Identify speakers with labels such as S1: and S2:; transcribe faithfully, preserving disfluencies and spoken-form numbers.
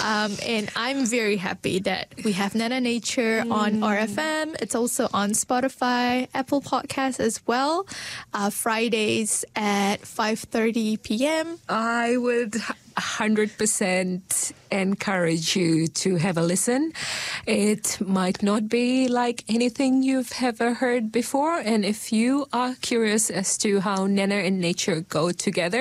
S1: Um, and I'm very happy that we have Nana Nature mm. on R F M. It's also on Spotify, Apple Podcasts as well. Uh, Fridays at five thirty p.m.
S2: I would one hundred percent encourage you to have a listen. It might not be like anything you've ever heard before. And if you are curious as to how Nana and nature go together,